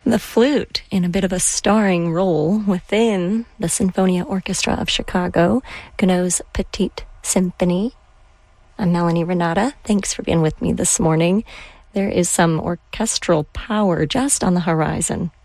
the flute in a bit of a starring role within the Sinfonia Orchestra of Chicago, Gounod's Petite Symphony. I'm Melanie Renata. Thanks for being with me this morning. There is some orchestral power just on the horizon